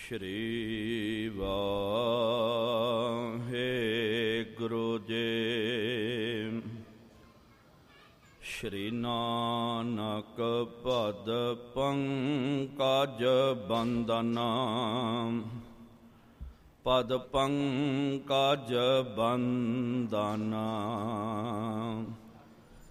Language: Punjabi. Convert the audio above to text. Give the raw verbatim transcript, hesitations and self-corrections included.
ਸ਼੍ਰੀ ਵਾਹਿਗੁਰੂ ਜੀ। ਸ਼੍ਰੀ ਨਾਨਕ ਭਦ ਪੰਕਜ ਬੰਦਨਾ, ਪਦ ਪੰਕਜ ਬੰਦਨਾ।